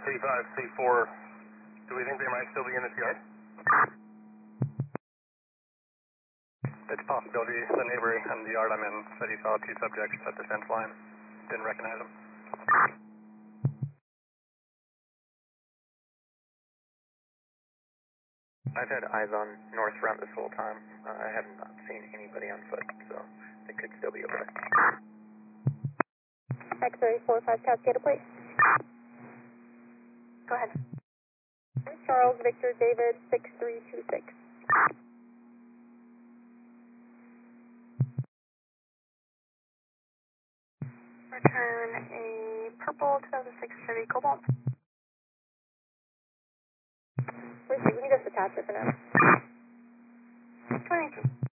C5, C4, do we think they might still be in this yard? It's a possibility. The neighbor in the yard I'm in said he saw two subjects at the fence line. Didn't recognize them. I've had eyes on north front this whole time. I have not seen anybody on foot, so they could still be over there. X-ray 45 Cascade, please. Go ahead. Charles Victor David 6326. Return a purple 2006 Chevy Cobalt. Receive, we can just attach it for now. 2019.